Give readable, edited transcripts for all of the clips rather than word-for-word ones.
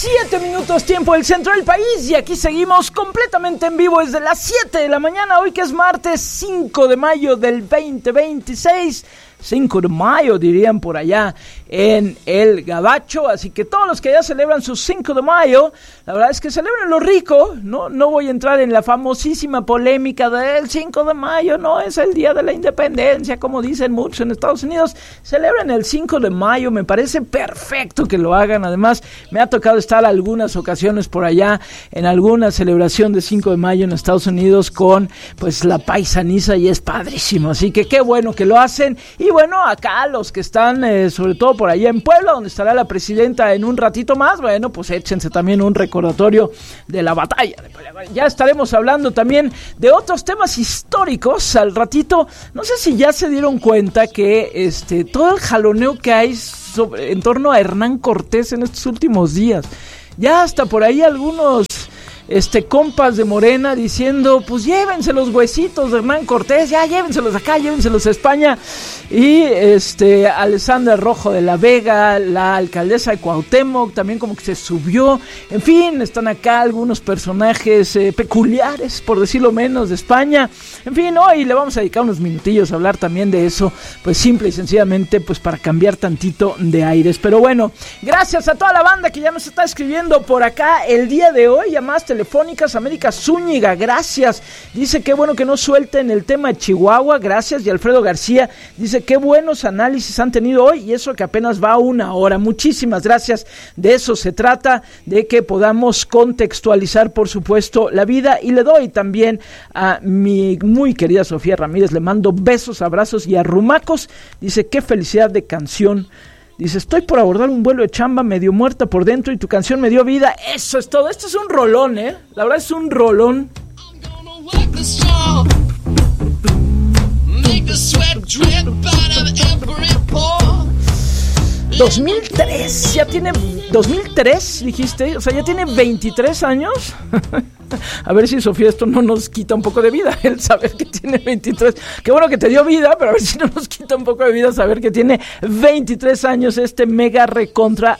7 minutos tiempo del centro del país y aquí seguimos completamente en vivo desde las 7 de la mañana, hoy que es martes 5 de mayo del 2026, 5 de mayo dirían por allá en el Gabacho, así que todos los que ya celebran sus 5 de mayo, la verdad es que celebren lo rico, no voy a entrar en la famosísima polémica del 5 de mayo, no es el día de la independencia, como dicen muchos en Estados Unidos, celebren el 5 de mayo, me parece perfecto que lo hagan, además me ha tocado estar algunas ocasiones por allá en alguna celebración de 5 de mayo en Estados Unidos con pues la paisaniza y es padrísimo, así que qué bueno que lo hacen. Y bueno, acá los que están sobre todo por allá en Puebla, donde estará la presidenta en un ratito más, bueno, pues échense también un recordatorio de la batalla. Ya estaremos hablando también de otros temas históricos al ratito. No sé si ya se dieron cuenta que todo el jaloneo que hay en torno a Hernán Cortés en estos últimos días. Ya hasta por ahí algunos compas de Morena diciendo, pues llévense los huesitos de Hernán Cortés, ya llévenselos acá, llévenselos a España. Y Alessandra Rojo de la Vega, la alcaldesa de Cuauhtémoc, también como que se subió. En fin, están acá algunos personajes peculiares, por decirlo menos, de España. En fin, hoy le vamos a dedicar unos minutillos a hablar también de eso, pues simple y sencillamente, pues para cambiar tantito de aires. Pero bueno, gracias a toda la banda que ya nos está escribiendo por acá el día de hoy, llamadas telefónicas. América Zúñiga, gracias, dice qué bueno que no suelten el tema de Chihuahua, gracias. Y Alfredo García dice qué buenos análisis han tenido hoy y eso que apenas va 1 hora, muchísimas gracias. De eso se trata, de que podamos contextualizar por supuesto la vida. Y le doy también a mi muy querida Sofía Ramírez, le mando besos, abrazos y arrumacos, dice qué felicidad de canción. Dice, estoy por abordar un vuelo de chamba medio muerta por dentro y tu canción me dio vida. Eso es todo. Este es un rolón, la verdad es un rolón. 2003, ya tiene 2003, dijiste, o sea, ya tiene 23 años. A ver si, Sofía, esto no nos quita un poco de vida, el saber que tiene 23. Qué bueno que te dio vida, pero a ver si no nos quita un poco de vida saber que tiene 23 años mega recontra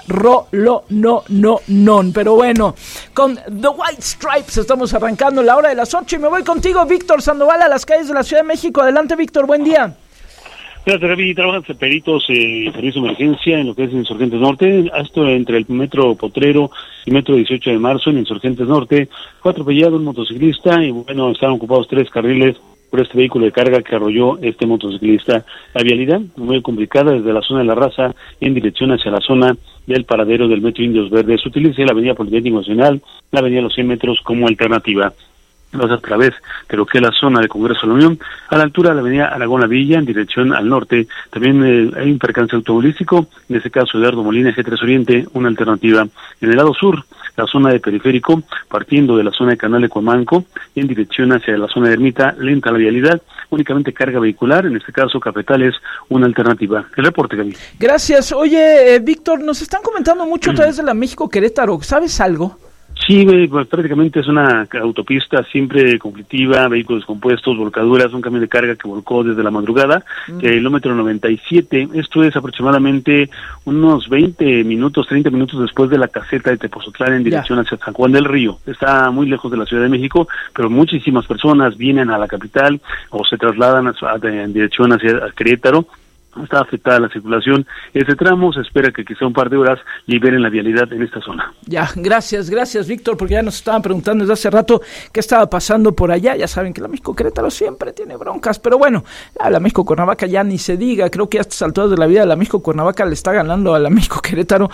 non. Pero bueno, con The White Stripes estamos arrancando la hora de las 8 y me voy contigo, Víctor Sandoval, a las calles de la Ciudad de México. Adelante, Víctor, buen día. Gracias, Gaby. Trabajan peritos servicio de emergencia en lo que es Insurgentes Norte, esto entre el Metro Potrero y Metro 18 de Marzo en Insurgentes Norte. Fue atropellado un motociclista y bueno, estaban ocupados 3 carriles por este vehículo de carga que arrolló este motociclista. La vialidad muy complicada desde la zona de La Raza en dirección hacia la zona del paradero del Metro Indios Verdes. Se utiliza la avenida Politécnico Nacional, la avenida Los 100 metros como alternativa. A través de lo que es la zona de Congreso de la Unión, a la altura de la avenida Aragón La Villa, en dirección al norte. También hay un percance automovilístico, en este caso Eduardo Molina, Eje 3 Oriente, una alternativa. En el lado sur, la zona de Periférico, partiendo de la zona de Canal de Cuamanco, en dirección hacia la zona de Ermita, lenta la vialidad, únicamente carga vehicular, en este caso Cafetales, una alternativa. El reporte, Gaby. Gracias. Oye, Víctor, nos están comentando mucho a través de la México-Querétaro, ¿sabes algo? Sí, pues prácticamente es una autopista siempre conflictiva, vehículos descompuestos, volcaduras, un camión de carga que volcó desde la madrugada, kilómetro 97, esto es aproximadamente unos 20 minutos, 30 minutos después de la caseta de Tepozotlán en dirección hacia San Juan del Río. Está muy lejos de la Ciudad de México, pero muchísimas personas vienen a la capital o se trasladan en dirección hacia Querétaro. Está afectada la circulación. Ese tramo se espera que quizá un par de horas liberen la vialidad en esta zona. Ya, gracias, Víctor, porque ya nos estaban preguntando desde hace rato qué estaba pasando por allá. Ya saben que la México-Querétaro siempre tiene broncas, pero bueno, a la México-Cuernavaca ya ni se diga. Creo que a estas alturas de la vida la México-Cuernavaca le está ganando a la México-Querétaro.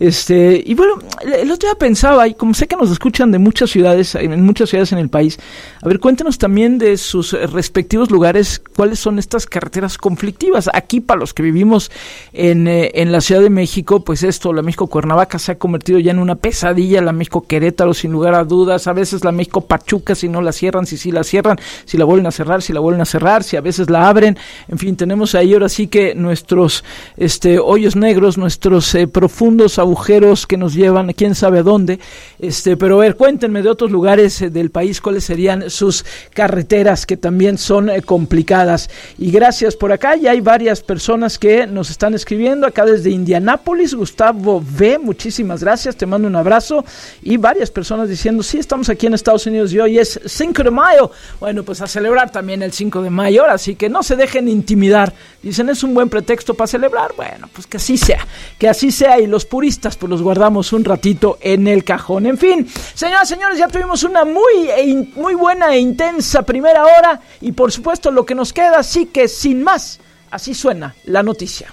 Y bueno, el otro día pensaba, y como sé que nos escuchan de muchas ciudades, en muchas ciudades en el país, a ver, cuéntenos también de sus respectivos lugares, cuáles son estas carreteras conflictivas. Aquí, para los que vivimos en la Ciudad de México, pues la México-Cuernavaca se ha convertido ya en una pesadilla, la México-Querétaro sin lugar a dudas, a veces la México-Pachuca si no la cierran, si sí la cierran, si la vuelven a cerrar, si la vuelven a cerrar, si a veces la abren, en fin, tenemos ahí ahora sí que nuestros hoyos negros, nuestros profundos agujeros que nos llevan a quién sabe a dónde, pero a ver, cuéntenme de otros lugares del país, cuáles serían sus carreteras que también son complicadas. Y gracias por acá, ya hay varias personas personas que nos están escribiendo acá desde Indianápolis. Gustavo V, muchísimas gracias, te mando un abrazo. Y varias personas diciendo, sí, estamos aquí en Estados Unidos y hoy es 5 de mayo. Bueno, pues a celebrar también el 5 de mayo, así que no se dejen intimidar. Dicen, es un buen pretexto para celebrar. Bueno, pues que así sea, y los puristas pues los guardamos un ratito en el cajón. En fin, señoras y señores, ya tuvimos una muy buena e intensa primera hora, y por supuesto lo que nos queda, así que sin más, así suena la noticia.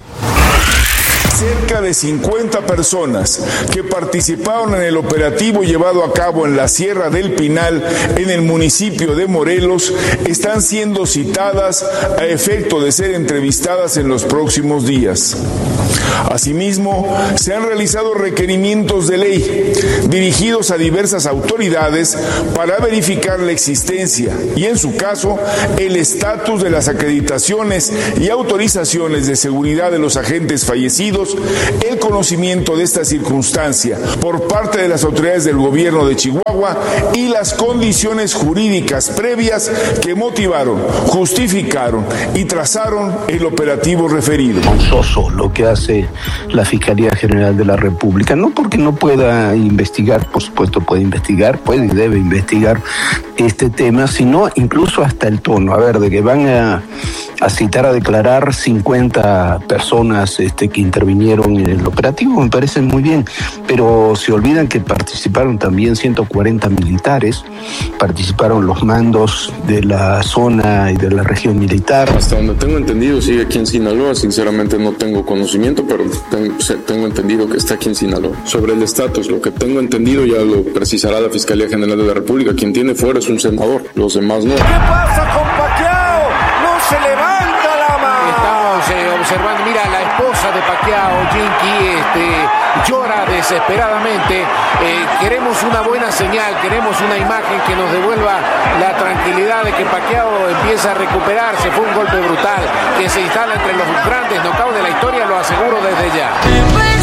Cerca de 50 personas que participaron en el operativo llevado a cabo en la Sierra del Pinal, en el municipio de Morelos, están siendo citadas a efecto de ser entrevistadas en los próximos días. Asimismo, se han realizado requerimientos de ley dirigidos a diversas autoridades para verificar la existencia y, en su caso, el estatus de las acreditaciones y autorizaciones de seguridad de los agentes fallecidos, el conocimiento de esta circunstancia por parte de las autoridades del gobierno de Chihuahua y las condiciones jurídicas previas que motivaron, justificaron y trazaron el operativo referido. Vergonzoso lo que hace la Fiscalía General de la República, no porque no pueda investigar, por supuesto puede investigar, puede y debe investigar este tema, sino incluso hasta el tono, de que van a citar a declarar 50 personas que intervinieron en el operativo, me parece muy bien, pero se olvidan que participaron también 140 militares, participaron los mandos de la zona y de la región militar. Hasta donde tengo entendido sigue aquí en Sinaloa, sinceramente no tengo conocimiento, pero tengo entendido que está aquí en Sinaloa. Sobre el estatus, lo que tengo entendido ya lo precisará la Fiscalía General de la República, quien tiene fuera es un senador, los demás no. ¿Qué pasa con Pacquiao? ¡No se levanta la mano! Estamos observando, mira, la esposa de Pacquiao, Jinky, llora desesperadamente. Queremos una buena señal, queremos una imagen que nos devuelva la tranquilidad de que Pacquiao empieza a recuperarse. Fue un golpe brutal que se instala entre los grandes knockouts de la historia, lo aseguro desde ya.